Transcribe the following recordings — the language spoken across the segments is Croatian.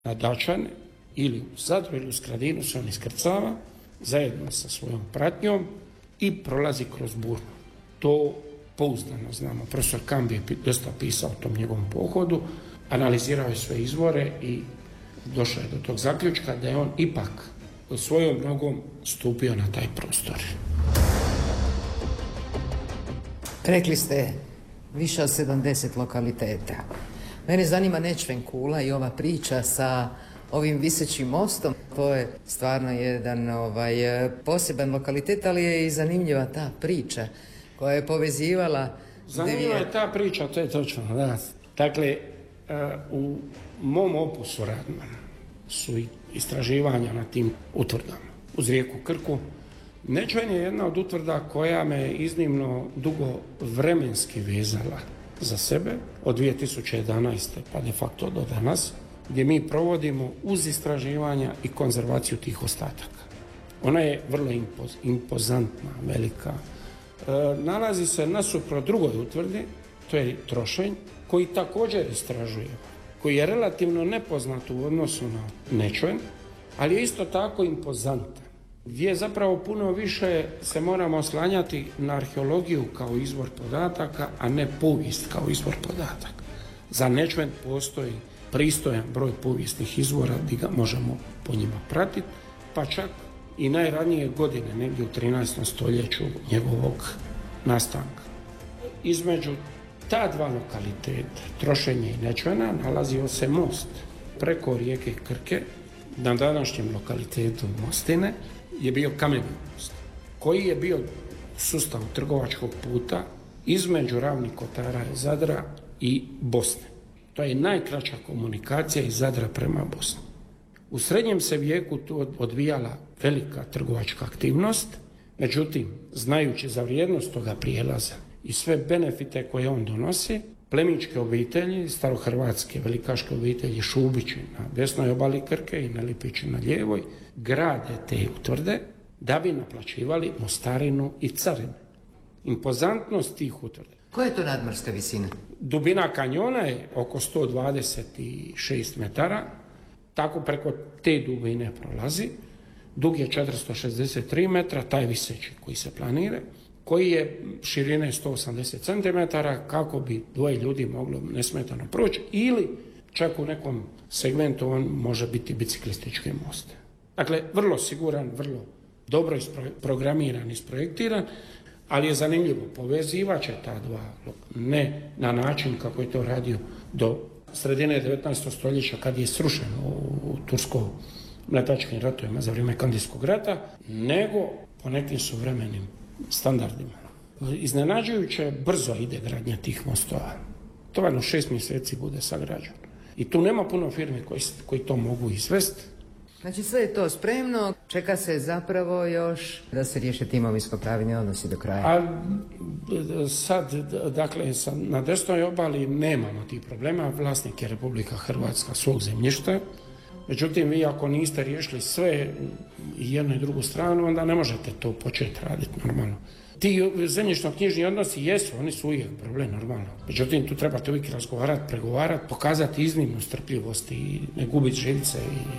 na Dačane ili u Zadru ili u Skradinu se on iskrcava zajedno sa svojom pratnjom i prolazi kroz Burnu. To pouzdano znamo. Profesor Kambi je dosta pisao o tom njegovom pohodu, analizirao je sve izvore i došao je do tog zaključka da je on ipak svojom nogom stupio na taj prostor. Rekli ste više od 70 lokaliteta. Mene zanima Nečven Kula i ova priča sa ovim visećim mostom. To je stvarno jedan poseban lokalitet, ali je i zanimljiva ta priča koja je povezivala... Zanimljiva je ta priča, to je točno, da. Dakle, u mom opusu radnom su istraživanja na tim utvrdama. Uz rijeku Krku. Nečven je jedna od utvrda koja me iznimno dugo vremenski vezala za sebe, od 2011. pa de facto do danas, gdje mi provodimo uz istraživanja i konzervaciju tih ostataka. Ona je vrlo impozantna, velika. Nalazi se nasuprot drugoj utvrdi, to je Trošenj, koji također istražuje, koji je relativno nepoznat u odnosu na Nečven, ali je isto tako impozantan, gdje zapravo puno više se moramo oslanjati na arheologiju kao izvor podataka, a ne povijest kao izvor podataka. Za Nečven postoji pristojan broj povijesnih izvora gdje ga možemo po njima pratiti, pa čak i najranije godine, negdje u 13. stoljeću njegovog nastanka. Između ta dva lokaliteta, Trošenje i Nečvena, nalazio se most preko rijeke Krke, na današnjem lokalitetu Mostine je bio kameni most, koji je bio sustav trgovačkog puta između Ravnih Kotara i Zadra i Bosne. To je najkraća komunikacija iz Zadra prema Bosni. U srednjem se vijeku tu odvijala velika trgovačka aktivnost, međutim, znajući za vrijednost toga prijelaza i sve benefite koje on donosi, plemićke obitelji, starohrvatske velikaške obitelji Šubići na desnoj obali Krke i Nelipići na lijevoj, grade te utvrde da bi naplaćivali mostarinu i carine. Impozantnost tih utvrde. Koja je to nadmorska visina? Dubina kanjona je oko 126 metara, tako preko te dubine prolazi. Dug je 463 metra, taj viseći koji se planira, koji je širine 180 cm, kako bi dvoje ljudi moglo nesmetano proći, ili čak u nekom segmentu on može biti biciklistički most. Dakle, vrlo siguran, vrlo dobro programiran, isprojektiran, ali je zanimljivo, povezivaće ta dva, ne na način kako je to radio do sredine 19. stoljeća kad je srušen u tursko-mletačkim ratovima za vrijeme Kandijskog rata, nego po nekim suvremenim standardima. Iznenađujuće brzo ide gradnja tih mostova. To jedno 6 mjeseci bude sagrađeno. I tu nema puno firme koji to mogu izvesti. Znači sve je to spremno, čeka se zapravo još da se riješe ti imovinsko-pravni odnosi do kraja. A sad, dakle, na desnoj obali nemamo tih problema, vlasnik je Republika Hrvatska svog zemljišta. Međutim, vi ako niste riješili sve i jednu i drugu stranu, onda ne možete to početi raditi normalno. Ti zemljišno-knjižni odnosi jesu, oni su uvijek problem normalno. Međutim, tu trebate uvijek razgovarati, pregovarati, pokazati iznimnu strpljivost i ne gubiti živce.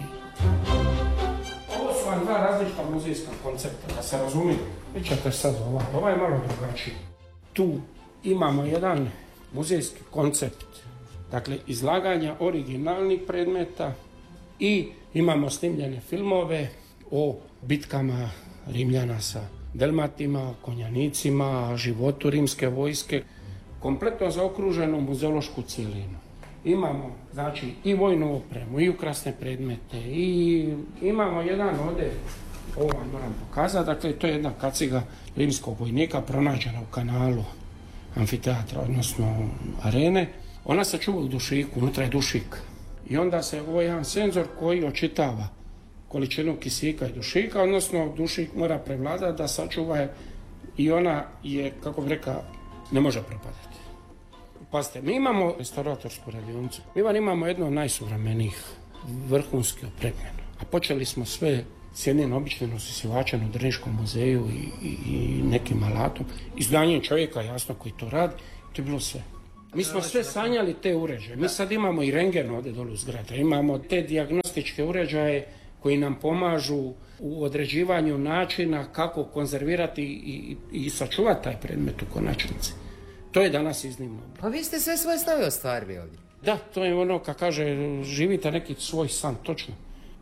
Ovo su vam dva različita muzejska koncepta, da se razumiju. Vi ćete sad ovaj je malo drugačiji. Tu imamo jedan muzejski koncept, dakle, izlaganja originalnih predmeta, i imamo snimljene filmove o bitkama Rimljana sa Delmatima, konjanicima, životu rimske vojske, kompletno zaokruženu muzeološku cjelinu. Imamo, znači, i vojnu opremu, i ukrasne predmete, i imamo jedan ovdje, ovo vam moram pokazati, dakle, to je jedna kaciga rimskog vojnika pronađena u kanalu amfiteatra, odnosno arene. Ona se čuva u dušiku, unutra je dušik. I onda se ovo je jedan senzor koji očitava količinu kisika i dušika, odnosno dušik mora prevladati da sačuva je i ona je, kako bi rekao, ne može propadati. Pazite, mi imamo restauratorsku radionicu, mi vam imamo jedno od najsuvremenijih, vrhunski opremljeno, a počeli smo sve s jednim običnim osisivačem u Drniškom muzeju i nekim alatom, izdanjem čovjeka, jasno, koji to radi, to je bilo sve. Mi smo sve sanjali te uređaje. Mi sad imamo i rentgen ovdje dole u zgrada. Imamo te dijagnostičke uređaje koji nam pomažu u određivanju načina kako konzervirati i sačuvati taj predmet u konačnici. To je danas iznimno. Pa vi ste sve svoje snove ostvarili ovdje. Da, to je ono kad kaže živite neki svoj san, točno.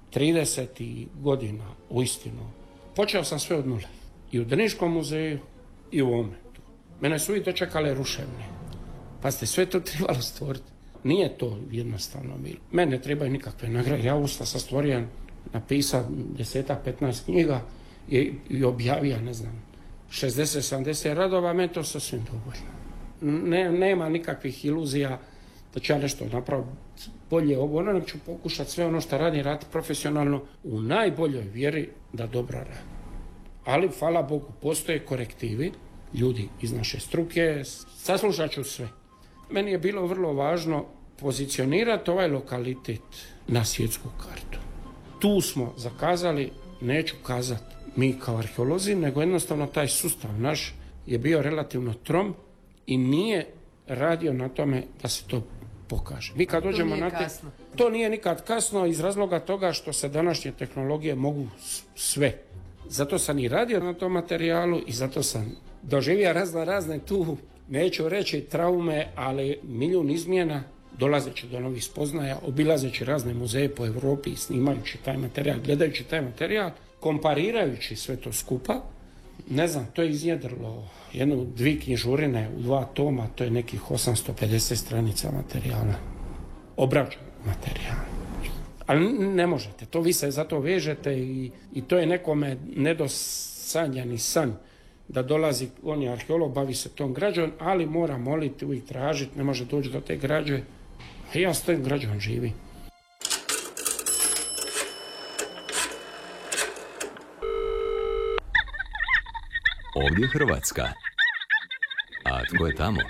30 godina, uistinu. Počeo sam sve od nule. I u Drniškom muzeju i u ovome. Mene su uvijek dočekale ruševne. Pa ste sve to trebalo stvoriti. Nije to jednostavno bilo. Mene ne trebaju nikakve nagrade. Ja usta sam stvorio, napisao 10-15 knjiga i objavio, ne znam, 60-70 radova, meni to sasvim dovoljno. Nema nikakvih iluzija da ću ja nešto napraviti bolje ovo, nego ću pokušati sve ono što raditi profesionalno u najboljoj vjeri da dobro radi. Ali, hvala Bogu, postoje korektivi, ljudi iz naše struke, saslušat ću sve. Meni je bilo vrlo važno pozicionirati ovaj lokalitet na svjetsku kartu. Tu smo zakazali, neću kazati mi kao arheolozi, nego jednostavno taj sustav naš je bio relativno trom i nije radio na tome da se to pokaže. Mi kad dođemo na te, to nije nikad kasno iz razloga toga što se današnje tehnologije mogu sve. Zato sam i radio na tom materijalu i zato sam doživio razne tu, neću reći traume, ali milijun izmjena, dolazeći do novih spoznaja, obilazeći razne muzeje po Europi, snimajući taj materijal, gledajući taj materijal, komparirajući sve to skupa. Ne znam, to je iznjedrilo 1-2 knjižurine u 2 toma, to je nekih 850 stranica materijala, obrađenog materijala. Ali ne možete, to vi se zato vežete i to je nekome nedosanjani san da dolazi, on je arheolog, bavi se tom građom, ali mora moliti, uvijek tražiti, ne može doći do te građe. A ja s tom građom živim. Ovdje Hrvatska. A tko je tamo?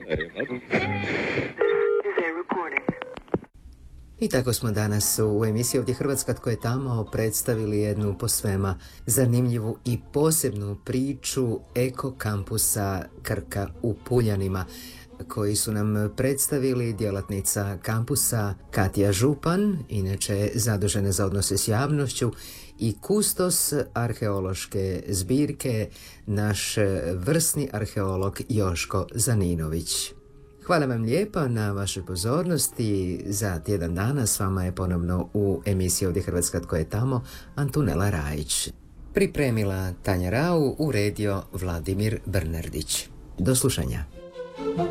I tako smo danas u emisiji Ovdje Hrvatska tko je tamo predstavili jednu posvema zanimljivu i posebnu priču Eko kampusa Krka u Puljanima, koji su nam predstavili djelatnica kampusa Katja Župan, inače zadužena za odnose s javnošću, i kustos arheološke zbirke, naš vrsni arheolog Joško Zaninović. Hvala vam lijepa na vašoj pozornosti. Za tjedan dana s vama je ponovno u emisiji Ovdje Hrvatska tko je tamo Antunela Rajić. Pripremila Tanja Rau, uredio Vladimir Brnardić. Do slušanja.